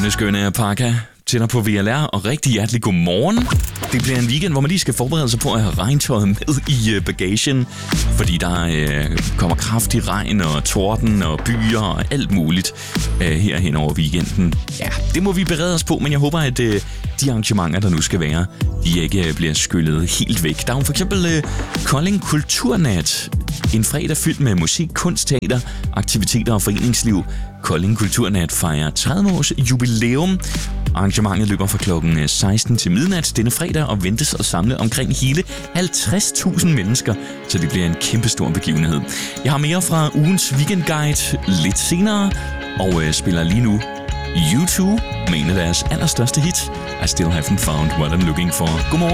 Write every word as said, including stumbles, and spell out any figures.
Skønne, skønne Parka tænder på V L R, og rigtig hjertelig godmorgen. Det bliver en weekend, hvor man lige skal forberede sig på at have regntøjet med i bagagen, fordi der øh, kommer kraftig regn og torden og byer og alt muligt øh, herhen over weekenden. Ja, det må vi berede os på, men jeg håber, at øh, de arrangementer, der nu skal være, de ikke bliver skyllet helt væk. Der er jo for eksempel øh, Kolding Kulturnat. En fredag fyldt med musik, kunst, teater, aktiviteter og foreningsliv. Kolding Kulturnat fejrer tredive års jubilæum. Arrangementet løber fra klokken seksten til midnat denne fredag og ventes at samle omkring hele halvtreds tusind mennesker, så det bliver en kæmpestor begivenhed. Jeg har mere fra ugens weekendguide lidt senere, og øh, spiller lige nu U to med en af deres allerstørste hits, I Still Haven't Found What I'm Looking For. Godmorgen.